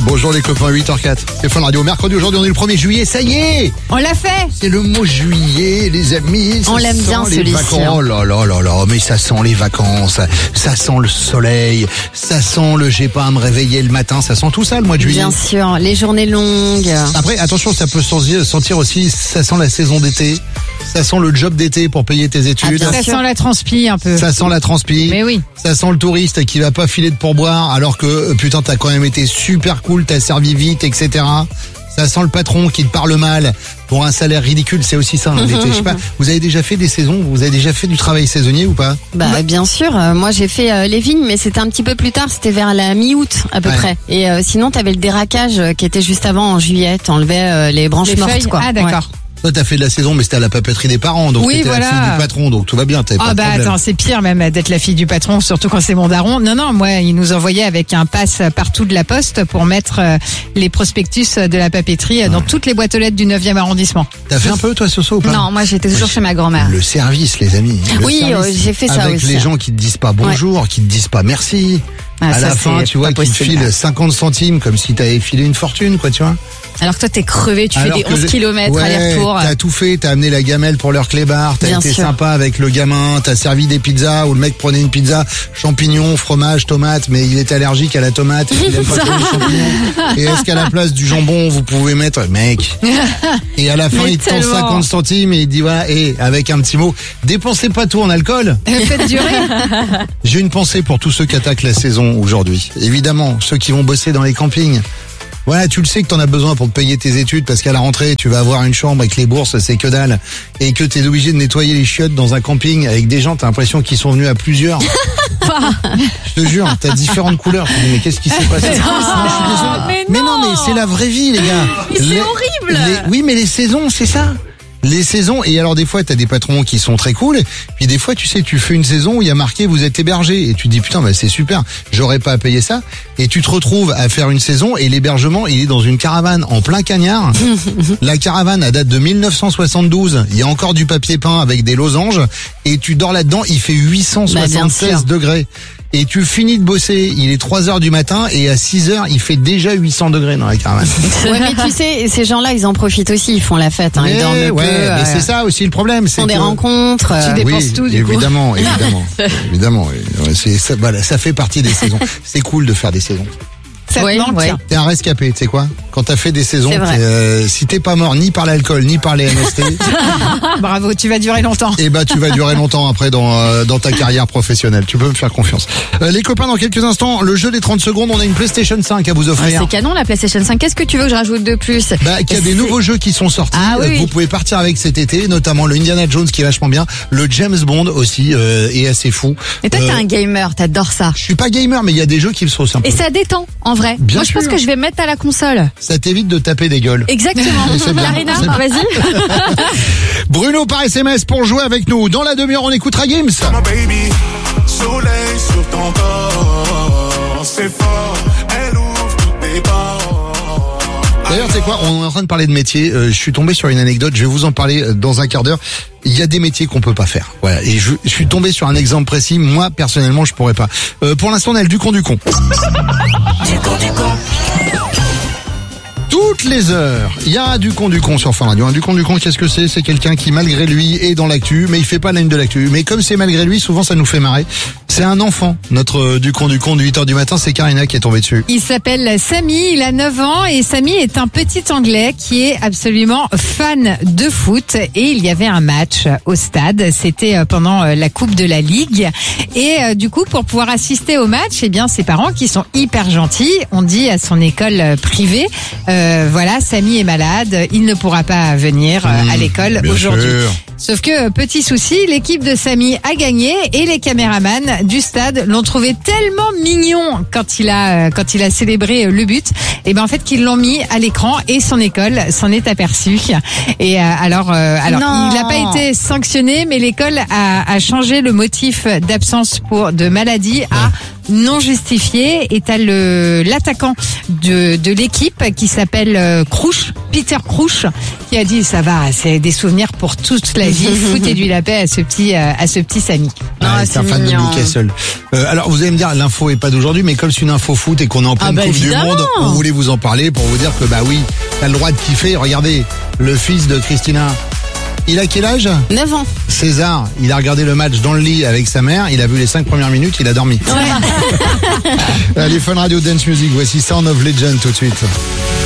Bonjour les copains, 8h04. C'est Fun Radio. Mercredi, aujourd'hui, on est le 1er juillet. Ça y est! On l'a fait! C'est le mot juillet, les amis. On l'aime bien, celui-ci. Oh là là là là, mais ça sent les vacances, ça sent le soleil, ça sent le j'ai pas à me réveiller le matin, ça sent tout ça le mois de juillet. Bien sûr, les journées longues. Après, attention, ça peut sentir aussi, ça sent la saison d'été. Ça sent le job d'été pour payer tes études. Ça sent la transpi un peu. Ça sent la transpi. Mais oui. Ça sent le touriste qui va pas filer de pourboire alors que putain t'as quand même été super cool, t'as servi vite, etc. Ça sent le patron qui te parle mal pour un salaire ridicule, c'est aussi ça l'été. Je sais pas, vous avez déjà fait des saisons, vous avez déjà fait du travail saisonnier ou pas? Bah bien sûr, moi j'ai fait les vignes mais c'était un petit peu plus tard, c'était vers la mi-août à peu près. Et sinon t'avais le déraquage qui était juste avant en juillet, t'enlevais les branches mortes feuilles. quoi. Ah d'accord. Ouais. Toi, t'as fait de la saison, mais c'était à la papeterie des parents, donc t'étais la fille du patron, donc tout va bien, t'avais pas de problème. Attends, c'est pire même d'être la fille du patron, surtout quand c'est mon daron. Non, moi, il nous envoyait avec un passe partout de la poste pour mettre les prospectus de la papeterie dans toutes les boîtes aux lettres du 9e arrondissement. T'as fait un peu, toi, Soso, ou pas? Non, moi j'étais toujours chez ma grand-mère. Le service, les amis. J'ai fait ça avec aussi. les gens qui te disent pas bonjour, qui te disent pas merci. À la fin, tu vois, qui te filent 50 centimes comme si t'avais filé une fortune, quoi, tu vois. Alors que toi, t'es crevé, tu fais des 11 km aller-retour. T'as tout fait, t'as amené la gamelle pour leur clébard, t'as été sympa avec le gamin, t'as servi des pizzas où le mec prenait une pizza, champignons, fromage, tomate, mais il était allergique à la tomate et il aime pas trop les champignons. Et est-ce qu'à la place du jambon, vous pouvez mettre, mec. Et à la fin, il te tend 50 centimes et il dit voilà, et avec un petit mot, dépensez pas tout en alcool. Faites durer. J'ai une pensée pour tous ceux qui attaquent la saison aujourd'hui. Évidemment, ceux qui vont bosser dans les campings. Ouais, tu le sais que t'en as besoin pour te payer tes études parce qu'à la rentrée, tu vas avoir une chambre avec les bourses, c'est que dalle. Et que t'es obligé de nettoyer les chiottes dans un camping avec des gens, t'as l'impression qu'ils sont venus à plusieurs. Je te jure, t'as différentes couleurs. Tu te dis, mais qu'est-ce qui s'est passé? Je suis désolé. Mais non, mais c'est la vraie vie, les gars. C'est horrible. Oui, mais les saisons, c'est ça. Les saisons, et alors des fois t'as des patrons qui sont très cool, puis des fois tu sais tu fais une saison où il y a marqué vous êtes hébergé et tu te dis putain bah c'est super, j'aurais pas à payer ça, et tu te retrouves à faire une saison et l'hébergement il est dans une caravane en plein cagnard. La caravane elle date de 1972, il y a encore du papier peint avec des losanges et tu dors là-dedans, il fait 876 degrés. Et tu finis de bosser, il est 3h du matin et à 6h, il fait déjà 800 degrés dans la caravane. Ouais, mais tu sais, ces gens-là, ils en profitent aussi, ils font la fête, ils dorment peu. Mais c'est ça aussi le problème. Ils font des rencontres. Tu dépenses tout, du coup. Évidemment. Ça fait partie des saisons. C'est cool de faire des saisons. Ça te manque. T'es un rescapé, tu sais quoi? Quand t'as fait des saisons, si t'es pas mort ni par l'alcool, ni par les MST. Bravo, tu vas durer longtemps. Et bah, tu vas durer longtemps après dans ta carrière professionnelle. Tu peux me faire confiance. Les copains, dans quelques instants, le jeu des 30 secondes, on a une PlayStation 5 à vous offrir. C'est canon, la PlayStation 5. Qu'est-ce que tu veux que je rajoute de plus? Qu'il y a des nouveaux jeux qui sont sortis. Vous pouvez partir avec cet été, notamment le Indiana Jones qui est vachement bien. Le James Bond aussi, est assez fou. Et toi, t'es un gamer, t'adores ça. Je suis pas gamer, mais il y a des jeux qui me sont sympas. Et ça détend, en vrai. Bien Moi, je pense que je vais me mettre à la console. Ça t'évite de taper des gueules. Exactement. Larina, vas-y. Bruno par SMS pour jouer avec nous. Dans la demi-heure, on écoutera Gims. Soleil sur ton corps, c'est fort, elle ouvre toutes tes portes. D'ailleurs, tu sais quoi, on est en train de parler de métier. Je suis tombé sur une anecdote, je vais vous en parler dans un quart d'heure. Il y a des métiers qu'on peut pas faire. Voilà. Et je suis tombé sur un exemple précis. Moi, personnellement, je pourrais pas. Pour l'instant, on a le du con du con. Toutes les heures, il y a un du con sur Fun Radio. Un du con, qu'est-ce que c'est? C'est quelqu'un qui, malgré lui, est dans l'actu, mais il fait pas la une de l'actu. Mais comme c'est malgré lui, souvent ça nous fait marrer. C'est un enfant, notre du con de 8h du matin, c'est Karina qui est tombée dessus. Il s'appelle Samy, il a 9 ans et Samy est un petit Anglais qui est absolument fan de foot et il y avait un match au stade, c'était pendant la Coupe de la Ligue et du coup pour pouvoir assister au match, eh bien ses parents qui sont hyper gentils, ont dit à son école privée voilà, Samy est malade, il ne pourra pas venir à l'école aujourd'hui. Sauf que, petit souci, l'équipe de Samy a gagné et les caméramans du stade l'ont trouvé tellement mignon quand il a célébré le but, et ben en fait qu'ils l'ont mis à l'écran et son école s'en est aperçue. Et alors il n'a pas été sanctionné, mais l'école a changé le motif d'absence de maladie à non justifié. Et t'as l'attaquant de l'équipe qui s'appelle Peter Crouch, qui a dit ça va, c'est des souvenirs pour toute la vie. Foutez-lui la paix à ce petit Samy. Ah, c'est un c'est fan mignon. de Newcastle. Alors vous allez me dire, l'info est pas d'aujourd'hui, mais comme c'est une info foot et qu'on est en pleine Coupe évidemment. du Monde, on voulait vous en parler pour vous dire que bah oui, t'as le droit de kiffer. Regardez, le fils de Christina, il a quel âge? 9 ans. César, il a regardé le match dans le lit avec sa mère, il a vu les 5 premières minutes, il a dormi. Allez, Fun Radio Dance Music, voici Sound of Legend tout de suite.